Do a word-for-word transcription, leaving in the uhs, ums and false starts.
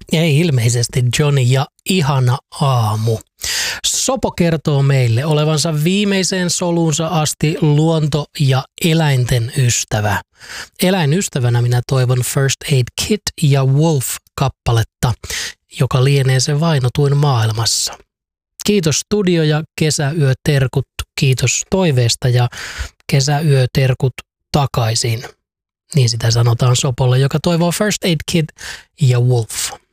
Ei ilmeisesti Johnny ja ihana aamu. Sopo kertoo meille olevansa viimeiseen soluunsa asti luonto- ja eläinten ystävä. Eläinystävänä minä toivon First Aid Kit ja Wolf-kappaletta, joka lienee se vainotuin maailmassa. Kiitos studio ja kesäyöterkut, kiitos toiveesta ja kesäyöterkut takaisin. Niin sitä sanotaan Sopolle, joka toivoo First Aid Kit ja Wolf.